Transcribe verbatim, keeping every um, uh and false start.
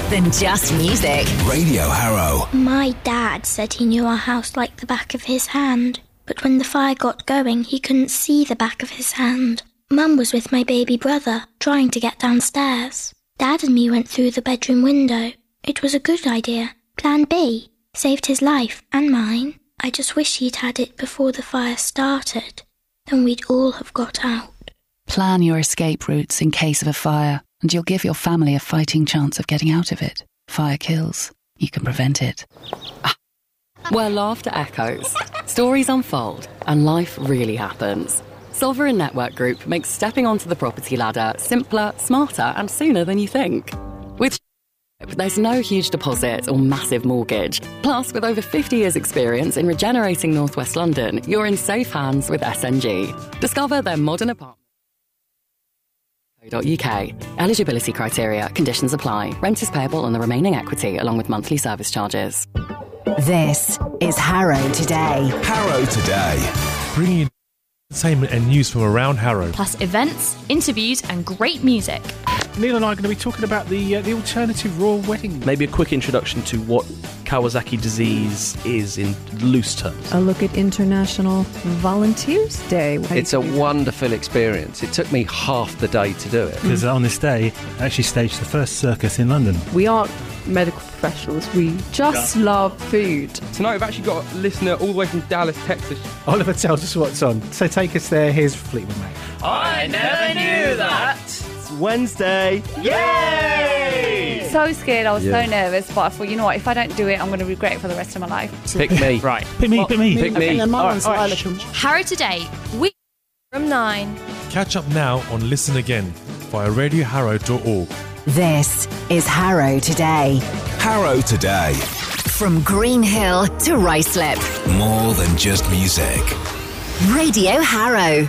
than just music. Radio Harrow. My dad said he knew our house like the back of his hand, but when the fire got going, he couldn't see the back of his hand. Mum was with my baby brother, trying to get downstairs. Dad and me went through the bedroom window. It was a good idea. Plan B. Saved his life and mine. I just wish he'd had it before the fire started. Then we'd all have got out. Plan your escape routes in case of a fire, and you'll give your family a fighting chance of getting out of it. Fire kills. You can prevent it. Where laughter echoes, stories unfold, and life really happens. Sovereign Network Group makes stepping onto the property ladder simpler, smarter, and sooner than you think. With there's no huge deposit or massive mortgage. Plus, with over fifty years' experience in regenerating North West London, you're in safe hands with S N G. Discover their modern apartment. .uk. Eligibility criteria, conditions apply. Rent is payable on the remaining equity along with monthly service charges. This is Harrow Today. Harrow Today. Bringing you entertainment and news from around Harrow. Plus events, interviews and great music. Neil and I are going to be talking about the uh, the alternative royal wedding. Maybe a quick introduction to what Kawasaki disease is in loose terms. A look at International Volunteers Day. It's a wonderful experience. It took me half the day to do it. Because on this day, I actually staged the first circus in London. We aren't medical professionals. We just love food. Tonight we've actually got a listener all the way from Dallas, Texas. Oliver tells us what's on. So take us there. Here's Fleetwood Mac. I never knew that. It's Wednesday. Yay! So scared. I was Yeah. so nervous, but I thought, you know what? If I don't do it, I'm going to regret it for the rest of my life. Pick me. Right. Pick me, Well, pick me. Pick me. And All right, all right. Harrow Today, week from nine. Catch up now on Listen Again via radio harrow dot org. This is Harrow Today. Harrow Today. From Green Hill to Ruislip. More than just music. Radio Harrow.